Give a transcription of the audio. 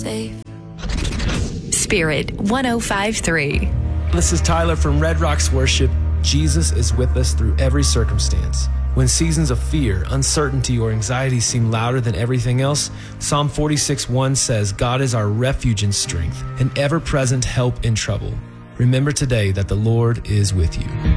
safe. Spirit 105.3. This is Tyler from Red Rocks Worship. Jesus is with us through every circumstance. When seasons of fear, uncertainty, or anxiety seem louder than everything else, Psalm 46:1 says, God is our refuge and strength, an ever-present help in trouble. Remember today that the Lord is with you.